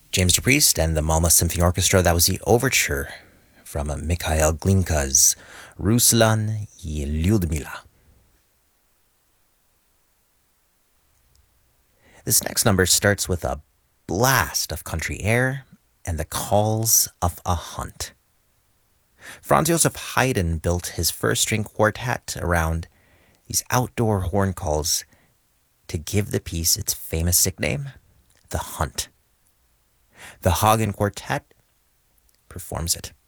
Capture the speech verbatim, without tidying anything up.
James DePriest and the Malmö Symphony Orchestra. That was the overture from Mikhail Glinka's Ruslan y Lyudmila. This next number starts with a blast of country air and the calls of a hunt. Franz Joseph Haydn built his first string quartet around these outdoor horn calls to give the piece its famous nickname, The Hunt. The Hagen Quartet performs it.